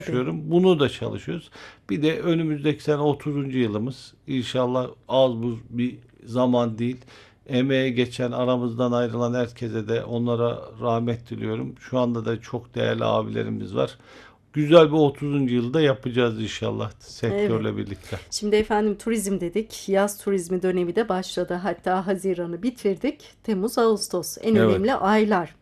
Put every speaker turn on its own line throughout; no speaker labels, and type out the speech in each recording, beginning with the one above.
Tabii.
çalışıyorum. Bunu da çalışıyoruz. Bir de önümüzdeki sene 30. yılımız. İnşallah az buz bir zaman değil. Emeğe geçen, aramızdan ayrılan herkese de onlara rahmet diliyorum. Şu anda da çok değerli abilerimiz var. Güzel bir 30. yılda yapacağız inşallah
Evet.
sektörle birlikte.
Şimdi efendim turizm dedik. Yaz turizmi dönemi de başladı. Hatta Haziran'ı bitirdik. Temmuz, Ağustos en
Evet.
önemli aylar.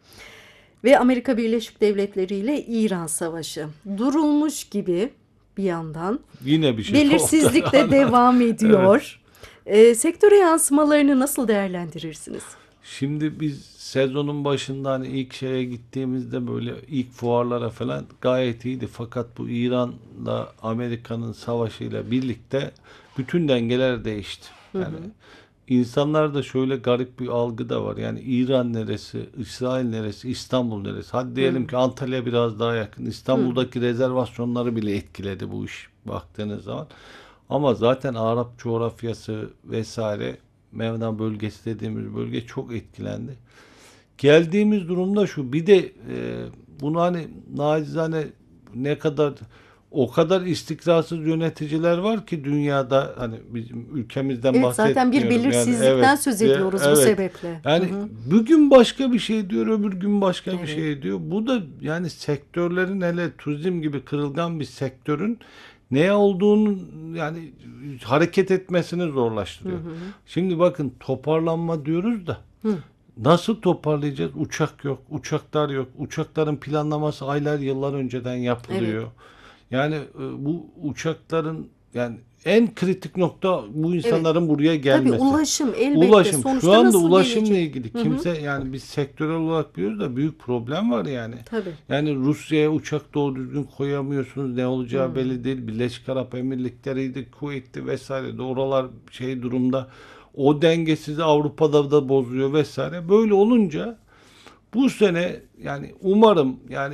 Ve Amerika Birleşik Devletleri ile İran Savaşı. Durulmuş gibi bir yandan.
Yine bir şey oldu.
Belirsizlik de devam
Evet.
ediyor. Sektöre yansımalarını nasıl değerlendirirsiniz?
Şimdi biz sezonun başında hani ilk şeye gittiğimizde böyle ilk fuarlara falan gayet iyiydi. Fakat bu İran'la Amerika'nın savaşıyla birlikte bütün dengeler değişti.
Hı
Yani
hı.
insanlarda şöyle garip bir algı da var. Yani İran neresi, İsrail neresi, İstanbul neresi? Hadi
Hı
diyelim ki Antalya biraz daha yakın.
hı.
İstanbul'daki rezervasyonları bile etkiledi bu iş baktığınız zaman. Ama zaten Arap coğrafyası vesaire Mevna bölgesi dediğimiz bölge çok etkilendi. Geldiğimiz durumda şu bir de bunu hani nacizane ne kadar o kadar istikrarsız yöneticiler var ki dünyada hani bizim ülkemizden
Evet, zaten bir
bahsetmiyorum yani evet
belirsizlikten söz ediyoruz bu
evet
sebeple. Hı
yani
hı.
bugün başka bir şey diyor öbür gün başka bir
Evet.
şey diyor. Bu da yani sektörlerin hele turizm gibi kırılgan bir sektörün ne olduğunu yani hareket etmesini
Hı
zorlaştırıyor.
hı.
Şimdi bakın toparlanma diyoruz da
Hı.
nasıl toparlayacağız? Uçak yok, uçaklar yok. Uçakların planlaması aylar yıllar önceden
Evet.
yapılıyor. Yani bu uçakların yani en kritik nokta bu
Evet.
insanların buraya
Tabii
gelmesi.
ulaşım elbette.
Ulaşım. Şu
Sonuçta
anda
nasıl
ulaşımla
gelecek?
ilgili
Hı hı.
kimse yani biz sektörel olarak biliyoruz da büyük problem var yani.
Tabii.
Yani Rusya'ya uçak doğru düzgün koyamıyorsunuz. Ne olacağı
Hı.
belli değil. Birleşik Arap Emirlikleri'ydi, Kuveyt'ti vesaire de oralar şey durumda. O dengesizi Avrupa'da da bozuyor vesaire. Böyle olunca bu sene yani umarım yani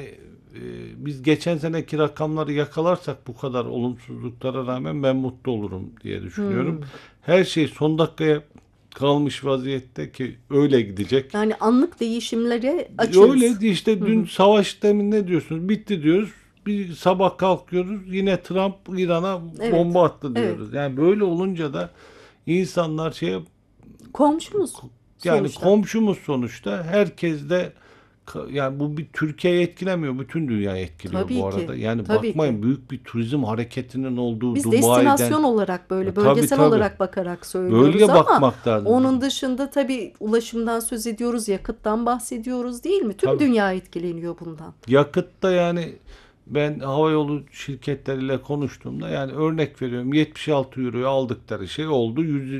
biz geçen seneki rakamları yakalarsak bu kadar olumsuzluklara rağmen ben mutlu olurum diye düşünüyorum.
Hı.
Her şey son dakikaya kalmış vaziyette ki öyle gidecek.
Yani anlık değişimlere açığız.
Öyle işte
Hı
dün
hı.
savaş demin ne diyorsunuz? Bitti diyoruz. Bir sabah kalkıyoruz yine Trump İran'a
Evet.
bomba attı
Evet.
diyoruz. Yani böyle olunca da insanlar şey
Komşumuz
yani
sonuçta.
komşumuz sonuçta. Herkes de yani bu bir Türkiye'yi etkilemiyor. Bütün dünyayı etkiliyor bu
Tabii ki.
arada. Yani
Tabii ki.
bakmayın büyük bir turizm hareketinin olduğu
Biz
Dubai'den
destinasyon olarak böyle
tabii
bölgesel
tabii
olarak bakarak söylüyoruz
bölge
ama
bakmak lazım.
onun dışında tabii ulaşımdan söz ediyoruz, yakıttan bahsediyoruz değil mi? Tüm
Tabii.
dünya etkileniyor bundan.
Yakıtta yani ben havayolu şirketleriyle konuştuğumda yani örnek veriyorum 76 euroya aldıkları şey oldu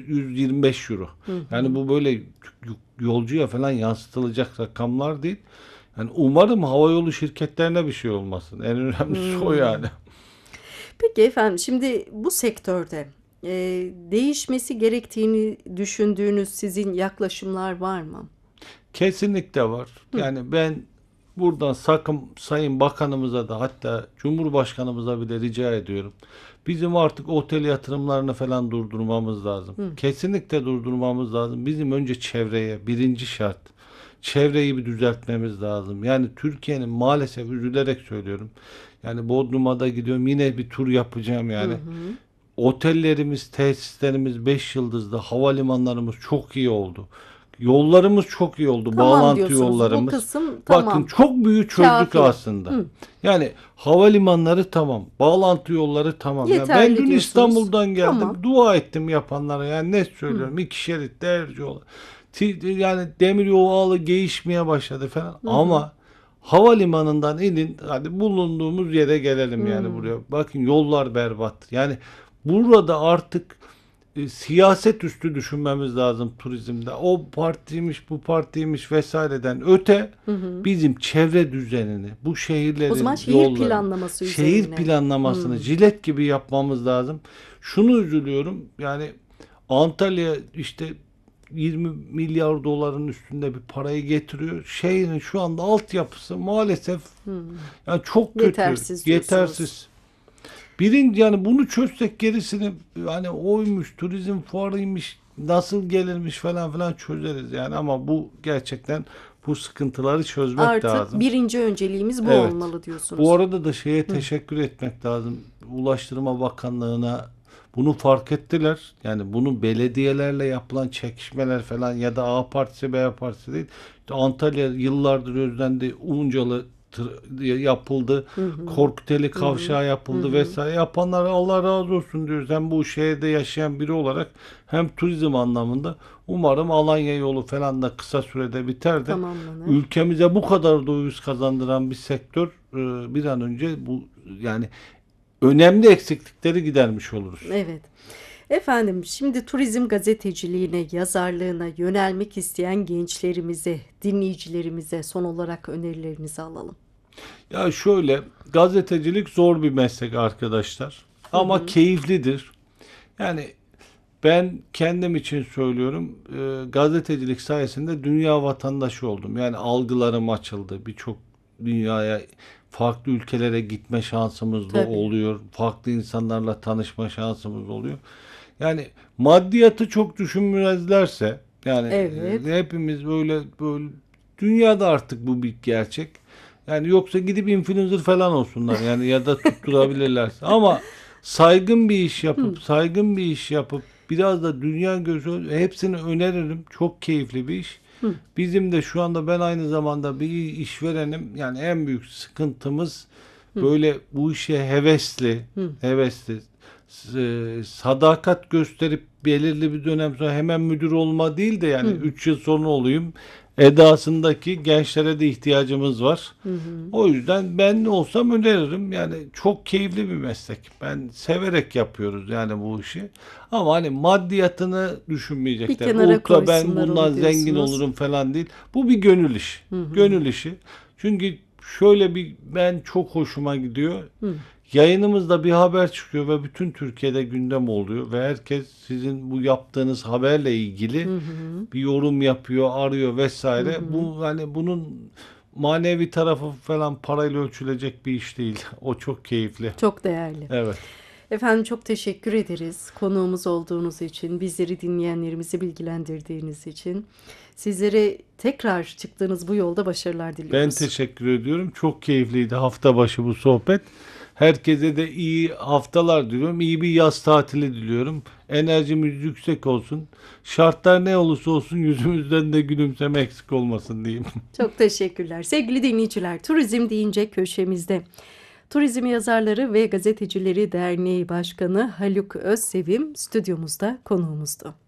125 euro.
Hı
Yani
hı.
bu böyle yolcuya falan yansıtılacak rakamlar değil. Yani umarım havayolu şirketlerine bir şey olmasın. En önemlisi o
Hmm.
yani.
Peki efendim şimdi bu sektörde e, değişmesi gerektiğini düşündüğünüz sizin yaklaşımlar var mı?
Kesinlikle var.
Hı.
Yani ben buradan sakın Sayın Bakanımıza da hatta Cumhurbaşkanımıza bile rica ediyorum. Bizim artık otel yatırımlarını falan durdurmamız lazım.
Hı.
Kesinlikle durdurmamız lazım. Bizim önce çevreye birinci şart. Çevreyi bir düzeltmemiz lazım. Yani Türkiye'nin maalesef üzülerek söylüyorum. Yani Bodrum'a da gidiyorum. Yine bir tur yapacağım
Hı
yani.
hı.
Otellerimiz, tesislerimiz 5 yıldızlı, havalimanlarımız çok iyi oldu. Yollarımız çok iyi oldu,
Tamam
bağlantı
diyorsunuz. Bu
yollarımız.
kısım
Bakın
tamam.
çok büyük çözdük
Kafi.
aslında.
Hı.
Yani havalimanları tamam, bağlantı yolları tamam. Ya ben
Yeterli
dün
diyorsunuz.
İstanbul'dan geldim,
Tamam.
dua ettim yapanlara. Yani ne
Hı.
söylüyorum? İki şerit derece yol. Yani demiryolu ağı değişmeye başladı falan.
Hı hı.
Ama havalimanından inin, hadi bulunduğumuz yere gelelim yani
Hı.
buraya. Bakın yollar berbat. Yani burada artık siyaset üstü düşünmemiz lazım turizmde. O partiymiş, bu partiymiş vesaireden öte
Hı hı.
bizim çevre düzenini, bu
O zaman
şehirlerin
şehir
yollarını,
planlaması
şehir
üzerine.
planlamasını
Hı.
jilet gibi yapmamız lazım. Şunu üzülüyorum. Yani Antalya işte 20 milyar doların üstünde bir parayı getiriyor. Şehrin şu anda altyapısı maalesef
Hı.
yani çok kötü,
Yetersiz diyorsunuz.
yetersiz. Birinci yani bunu çözsek gerisini hani oymuş, turizm fuarıymış, nasıl gelirmiş falan filan çözeriz yani ama bu gerçekten Bu sıkıntıları çözmek
Artık
lazım.
birinci önceliğimiz bu
Evet.
olmalı diyorsunuz.
Bu arada da şeye teşekkür etmek lazım. Ulaştırma Bakanlığı'na bunu fark ettiler. Yani bunu belediyelerle yapılan çekişmeler falan ya da A partisi B partisi değil. İşte Antalya yıllardır özlendi. Uncalı yapıldı. Korkuteli kavşağı yapıldı vesaire. Yapanlara Allah razı olsun diyoruz. Hem bu şehirde yaşayan biri olarak hem turizm anlamında umarım Alanya yolu falan da kısa sürede biter de
Tamamlanır.
ülkemize bu kadar döviz kazandıran bir sektör bir an önce bu yani önemli eksiklikleri gidermiş oluruz.
Evet. Efendim, şimdi turizm gazeteciliğine, yazarlığına yönelmek isteyen gençlerimize, dinleyicilerimize son olarak önerilerinizi alalım.
Ya şöyle, gazetecilik zor bir meslek arkadaşlar. Ama keyiflidir. Yani ben kendim için söylüyorum, gazetecilik sayesinde dünya vatandaşı oldum. Yani algılarım açıldı. Birçok dünyaya, farklı ülkelere gitme şansımız da
Tabii.
oluyor. Farklı insanlarla tanışma şansımız oluyor. Yani maddiyatı çok düşünmezlerse, yani
Evet.
hepimiz böyle dünyada artık bu bir gerçek. Yani yoksa gidip influencer falan olsunlar yani ya da tutturabilirlerse. Ama saygın bir iş yapıp biraz da dünya gözü hepsini öneririm. Çok keyifli bir iş. Bizim de şu anda ben aynı zamanda bir işverenim. Yani en büyük sıkıntımız böyle bu işe hevesli, sadakat gösterip belirli bir dönem sonra hemen müdür olma değil de yani 3 yıl sonra olayım edasındaki gençlere de ihtiyacımız var. O yüzden ben olsam öneririm. Yani çok keyifli bir meslek. Ben severek yapıyoruz yani bu işi. Ama hani maddiyatını
Bir
düşünmeyecekler.
kenara
Ultra ben
koysunlar
bundan
onu
zengin
diyorsunuz.
olurum falan değil. Bu bir gönül işi. Gönül işi. Çünkü şöyle bir ben çok hoşuma gidiyor. Yayınımızda bir haber çıkıyor ve bütün Türkiye'de gündem oluyor ve herkes sizin bu yaptığınız haberle ilgili bir yorum yapıyor, arıyor vesaire. Bu hani bunun manevi tarafı falan parayla ölçülecek bir iş değil. O çok keyifli.
Çok değerli.
Evet.
Efendim, çok teşekkür ederiz konuğumuz olduğunuz için, bizleri dinleyenlerimizi bilgilendirdiğiniz için. Sizlere tekrar çıktığınız bu yolda başarılar
Ben
diliyoruz.
teşekkür ediyorum. Çok keyifliydi hafta başı bu sohbet. Herkese de iyi haftalar diliyorum. İyi bir yaz tatili diliyorum. Enerjimiz yüksek olsun. Şartlar ne olursa olsun yüzümüzden de gülümseme eksik olmasın diyeyim.
Çok teşekkürler. Sevgili dinleyiciler, Turizm Deyince köşemizde Turizm Yazarları ve Gazetecileri Derneği Başkanı Haluk Özsevim stüdyomuzda konuğumuzdu.